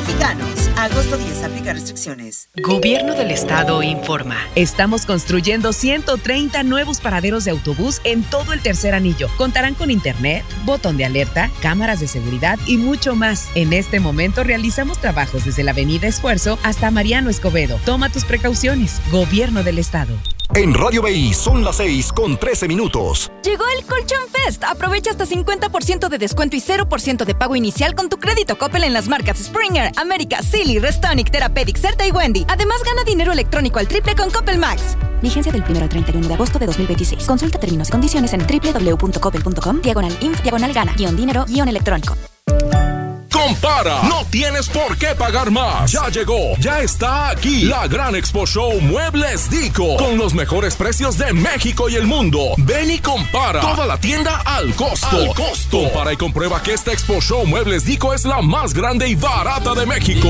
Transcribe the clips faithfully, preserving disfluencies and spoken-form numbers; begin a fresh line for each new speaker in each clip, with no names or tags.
Mexicanos. Agosto diez, aplica restricciones.
Gobierno del Estado informa. Estamos construyendo ciento treinta nuevos paraderos de autobús en todo el tercer anillo. Contarán con internet, botón de alerta, cámaras de seguridad y mucho más. En este momento realizamos trabajos desde la Avenida Esfuerzo hasta Mariano Escobedo. Toma tus precauciones. Gobierno del Estado.
En Radio B I son las seis con trece minutos.
Llegó el Colchón Fest. Aprovecha hasta cincuenta por ciento de descuento y cero por ciento de pago inicial con tu crédito Coppel en las marcas Springer, América, Silly, Restonic, Therapeutic, Certa y Wendy. Además, gana dinero electrónico al triple con Coppel Max. Vigencia del primero al treinta y uno de agosto de dos mil veintiséis. Consulta términos y condiciones en doble u doble u doble u punto coppel punto com, diagonal inf, diagonal gana, guión dinero, guión electrónico.
Compara, no tienes por qué pagar más. Ya llegó, ya está aquí la gran Expo Show Muebles Dico, con los mejores precios de México y el mundo. Ven y compara, toda la tienda al costo. Al costo. Compara y comprueba que esta Expo Show Muebles Dico es la más grande y barata de México.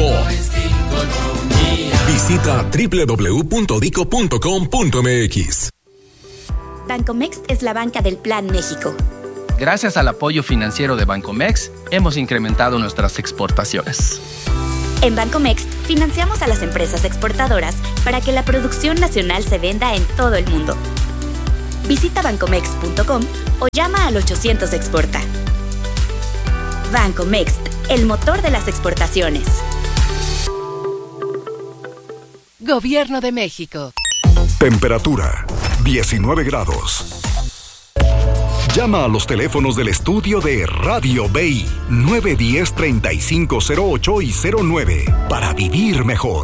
Visita doble u doble u doble u punto dico punto com punto m x.
Bancomext es la banca del Plan México.
Gracias al apoyo financiero de Bancomext, hemos incrementado nuestras exportaciones.
En Bancomext, financiamos a las empresas exportadoras para que la producción nacional se venda en todo el mundo. Visita bancomext punto com o llama al ochocientos Exporta. Bancomext, el motor de las exportaciones.
Gobierno de México.
Temperatura, diecinueve grados. Llama a los teléfonos del estudio de Radio B I nueve uno cero, treinta y cinco cero ocho y cero nueve para vivir mejor.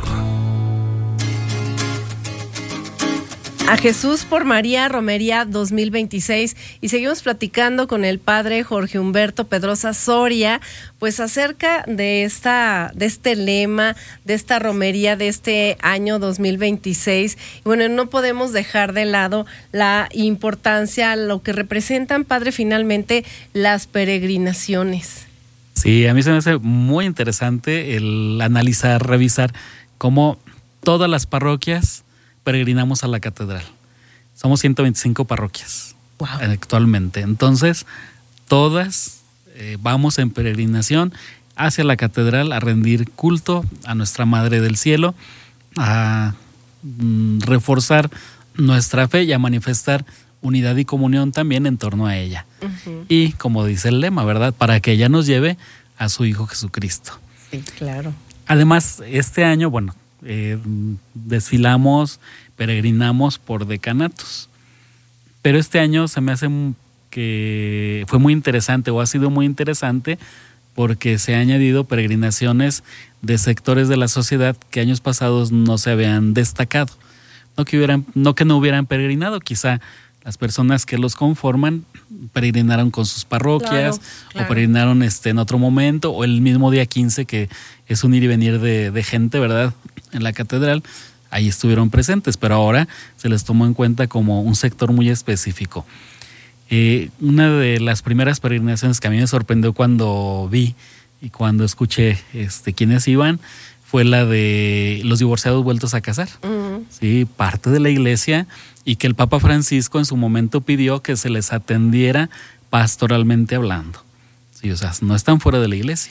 A Jesús por María, Romería dos mil veintiséis, y seguimos platicando con el padre Jorge Humberto Pedrosa Soria, pues acerca de esta, de este lema, de esta romería de este año dos mil veintiséis. Y bueno, no podemos dejar de lado la importancia, lo que representan, padre, finalmente las peregrinaciones.
Sí, a mí se me hace muy interesante el analizar, revisar cómo todas las parroquias peregrinamos a la catedral. Somos ciento veinticinco parroquias. Wow. Actualmente. Entonces, todas eh, vamos en peregrinación hacia la catedral a rendir culto a nuestra Madre del Cielo, a mm, reforzar nuestra fe y a manifestar unidad y comunión también en torno a ella. Uh-huh. Y como dice el lema, ¿verdad? Para que ella nos lleve a su Hijo Jesucristo.
Sí, claro.
Además, este año, bueno, Eh, desfilamos, peregrinamos por decanatos, pero este año se me hace que fue muy interesante o ha sido muy interesante porque se han añadido peregrinaciones de sectores de la sociedad que años pasados no se habían destacado, no que hubieran, no que no hubieran peregrinado, quizá las personas que los conforman peregrinaron con sus parroquias, claro, claro. o peregrinaron este, en otro momento, o el mismo día quince, que es un ir y venir de, de gente, ¿verdad?, en la catedral, ahí estuvieron presentes, pero ahora se les tomó en cuenta como un sector muy específico. Eh, una de las primeras peregrinaciones que a mí me sorprendió cuando vi y cuando escuché este, quiénes iban, fue la de los divorciados vueltos a casar. Uh-huh. Sí, parte de la iglesia, y que el Papa Francisco en su momento pidió que se les atendiera pastoralmente hablando. Sí, o sea, no están fuera de la iglesia.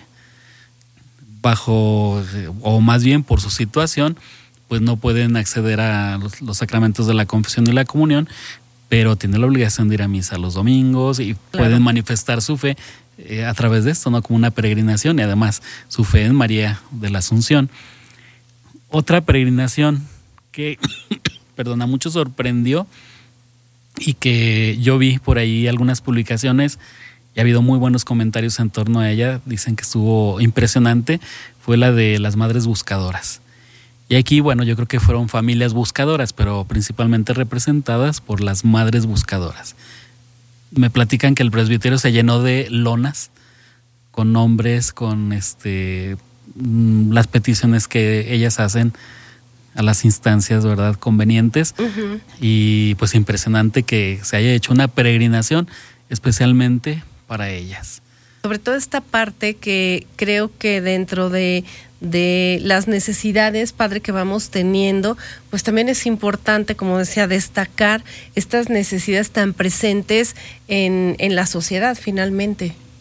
Bajo, o más bien por su situación, pues no pueden acceder a los, los sacramentos de la confesión y la comunión, pero tienen la obligación de ir a misa los domingos y claro. pueden manifestar su fe eh, a través de esto, ¿no? Como una peregrinación, y además su fe en María de la Asunción. Otra peregrinación que, perdón, a muchos sorprendió y que yo vi por ahí algunas publicaciones y ha habido muy buenos comentarios en torno a ella, dicen que estuvo impresionante, fue la de las Madres Buscadoras. Y aquí, bueno, yo creo que fueron familias buscadoras, pero principalmente representadas por las Madres Buscadoras. Me platican que el presbiterio se llenó de lonas con nombres, con este las peticiones que ellas hacen a las instancias, ¿verdad?, convenientes. Uh-huh. Y pues impresionante que se haya hecho una peregrinación especialmente para ellas.
Sobre todo esta parte que creo que dentro de, de las necesidades, padre, que vamos teniendo, pues también es importante, como decía, destacar estas necesidades tan presentes en, en la sociedad finalmente.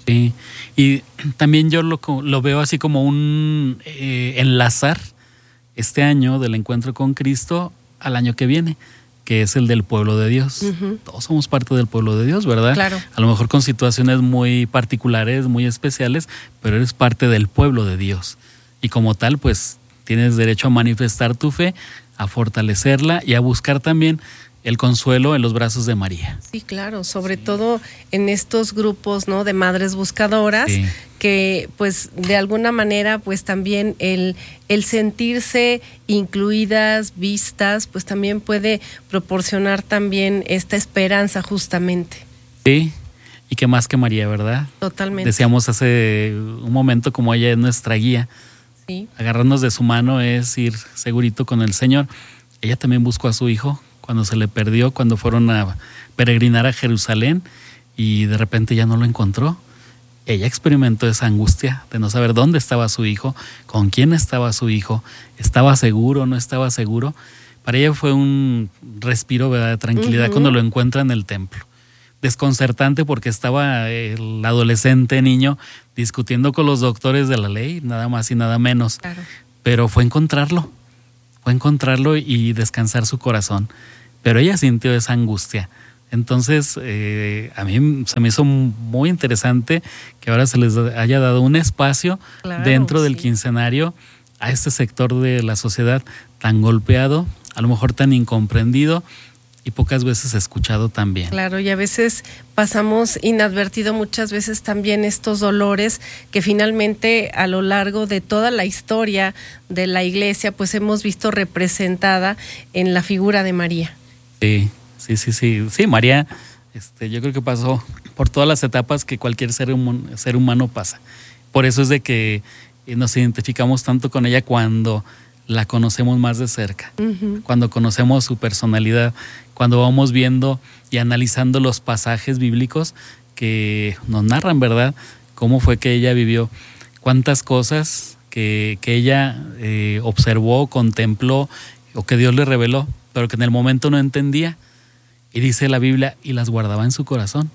Sí, y también yo lo, lo veo así como un eh, enlazar este año del encuentro con Cristo al año que viene, que es el del pueblo de Dios. Uh-huh. Todos somos parte del pueblo de Dios, ¿verdad?
Claro.
A lo mejor con situaciones muy particulares, muy especiales, pero eres parte del pueblo de Dios. Y como tal, pues tienes derecho a manifestar tu fe, a fortalecerla y a buscar también el consuelo en los brazos de María.
Sí, claro, sobre sí. todo en estos grupos, ¿no?, de madres buscadoras, sí. que pues de alguna manera pues también el, el sentirse incluidas, vistas, pues también puede proporcionar también esta esperanza justamente.
Sí, y que más que María, ¿verdad?
Totalmente.
Decíamos hace un momento como ella es nuestra guía.
Sí.
Agarrarnos de su mano es ir segurito con el Señor. Ella también buscó a su hijo cuando se le perdió, cuando fueron a peregrinar a Jerusalén y de repente ya no lo encontró. Ella experimentó esa angustia de no saber dónde estaba su hijo, con quién estaba su hijo, estaba seguro, no estaba seguro. Para ella fue un respiro, ¿verdad?, de tranquilidad uh-huh. cuando lo encuentra en el templo. Desconcertante porque estaba el adolescente niño discutiendo con los doctores de la ley, nada más y nada menos.
Claro.
Pero fue encontrarlo. Fue encontrarlo y descansar su corazón. Pero ella sintió esa angustia. Entonces, eh, a mí se me hizo muy interesante que ahora se les haya dado un espacio claro, dentro sí. del quincenario a este sector de la sociedad tan golpeado, a lo mejor tan incomprendido y pocas veces escuchado también.
Claro, y a veces pasamos inadvertido muchas veces también estos dolores que finalmente a lo largo de toda la historia de la iglesia pues hemos visto representada en la figura de María.
Sí, sí, sí, sí, sí, María, este, yo creo que pasó por todas las etapas que cualquier ser humano, ser humano pasa. Por eso es de que nos identificamos tanto con ella cuando la conocemos más de cerca, uh-huh. cuando conocemos su personalidad, cuando vamos viendo y analizando los pasajes bíblicos que nos narran, ¿verdad?, cómo fue que ella vivió, cuántas cosas que, que ella eh, observó, contempló o que Dios le reveló, pero que en el momento no entendía. Y dice la Biblia, y las guardaba en su corazón.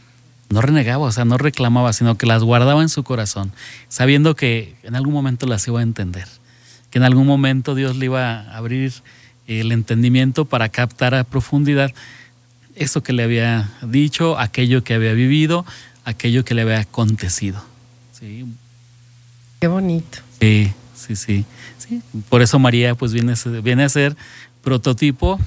No renegaba, o sea, no reclamaba, sino que las guardaba en su corazón, sabiendo que en algún momento las iba a entender, que en algún momento Dios le iba a abrir el entendimiento para captar a profundidad eso que le había dicho, aquello que había vivido, aquello que le había acontecido. Sí.
Qué bonito.
Sí, sí, sí. sí. Por eso María pues viene, viene a ser prototipo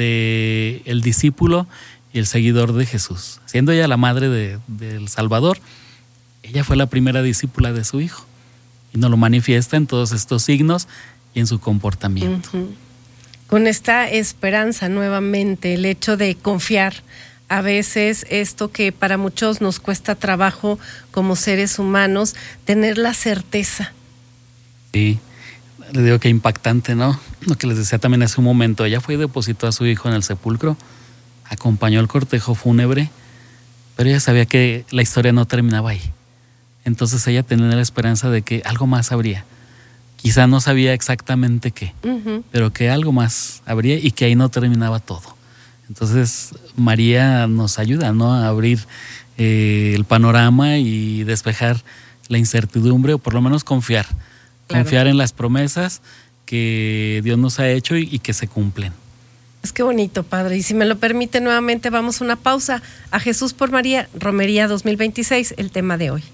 de el discípulo y el seguidor de Jesús. Siendo ella la madre de, del Salvador, ella fue la primera discípula de su hijo y nos lo manifiesta en todos estos signos y en su comportamiento.
Uh-huh. Con esta esperanza nuevamente, el hecho de confiar, a veces esto que para muchos nos cuesta trabajo como seres humanos, tener la certeza.
Sí, les digo que impactante, ¿no? Lo que les decía también hace un momento, ella fue y depositó a su hijo en el sepulcro, acompañó el cortejo fúnebre, pero ella sabía que la historia no terminaba ahí. Entonces ella tenía la esperanza de que algo más habría. Quizá no sabía exactamente qué, uh-huh. pero que algo más habría y que ahí no terminaba todo. Entonces María nos ayuda, ¿no?, a abrir eh, el panorama y despejar la incertidumbre, o por lo menos confiar. Claro. Confiar en las promesas que Dios nos ha hecho y, y que se cumplen.
Es que bonito, padre. Y si me lo permite, nuevamente vamos a una pausa. A Jesús por María, Romería dos mil veintiséis, el tema de hoy.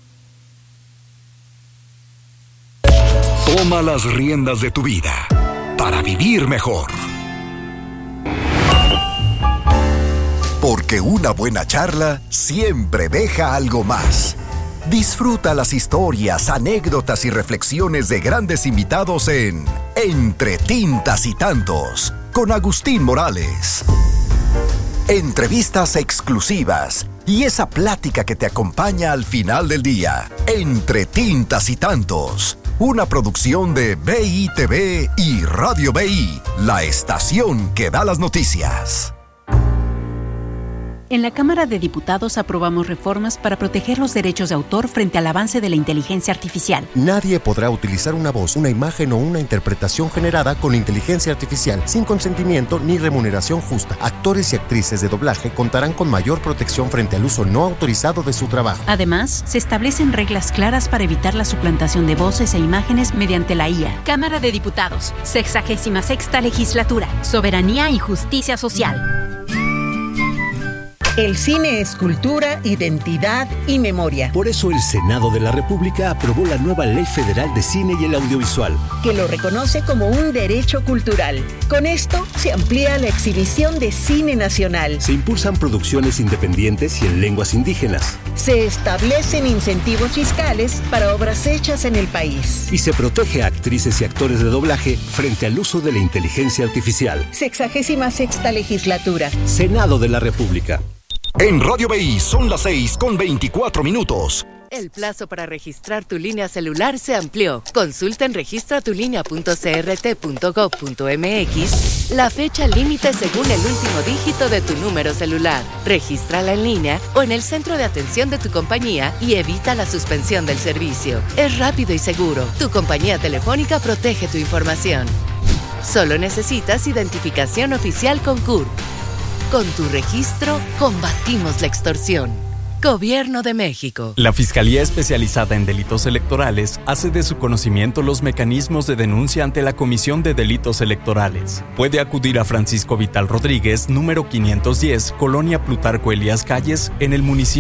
Toma las riendas de tu vida para vivir mejor. Porque una buena charla siempre deja algo más. Disfruta las historias, anécdotas y reflexiones de grandes invitados en Entre Tintas y Tantos, con Agustín Morales. Entrevistas exclusivas y esa plática que te acompaña al final del día. Entre Tintas y Tantos, una producción de B I T V y Radio B I, la estación que da las noticias.
En la Cámara de Diputados aprobamos reformas para proteger los derechos de autor frente al avance de la inteligencia artificial.
Nadie podrá utilizar una voz, una imagen o una interpretación generada con inteligencia artificial sin consentimiento ni remuneración justa. Actores y actrices de doblaje contarán con mayor protección frente al uso no autorizado de su trabajo.
Además, se establecen reglas claras para evitar la suplantación de voces e imágenes mediante la I A. Cámara de Diputados, sexagésima sexta legislatura, soberanía y justicia social.
El cine es cultura, identidad y memoria.
Por eso el Senado de la República aprobó la nueva Ley Federal de Cine y el Audiovisual,
que lo reconoce como un derecho cultural. Con esto se amplía la exhibición de cine nacional.
Se impulsan producciones independientes y en lenguas indígenas.
Se establecen incentivos fiscales para obras hechas en el país.
Y se protege a actrices y actores de doblaje frente al uso de la inteligencia artificial.
Sexagésima sexta legislatura.
Senado de la República.
En Radio B I son las seis con veinticuatro minutos.
El plazo para registrar tu línea celular se amplió. Consulta en registra tu línea punto c r t punto gov punto m x la fecha límite según el último dígito de tu número celular. Regístrala en línea o en el centro de atención de tu compañía y evita la suspensión del servicio. Es rápido y seguro. Tu compañía telefónica protege tu información. Solo necesitas identificación oficial con C U R. Con tu registro, combatimos la extorsión. Gobierno de México.
La Fiscalía Especializada en Delitos Electorales hace de su conocimiento los mecanismos de denuncia ante la Comisión de Delitos Electorales. Puede acudir a Francisco Vital Rodríguez, número quinientos diez, Colonia Plutarco Elías Calles, en el municipio